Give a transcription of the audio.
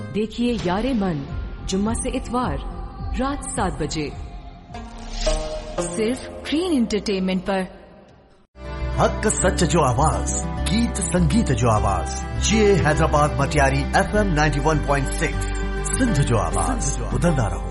देखिए यारे मन जुम्मा से इतवार रात 7 बजे सिर्फ ग्रीन एंटरटेनमेंट पर। हक सच जो आवाज, गीत संगीत जो आवाज, जे हैदराबाद मटियारी FM 91.6 सिंध जो आवाज, बुलंदा रहो।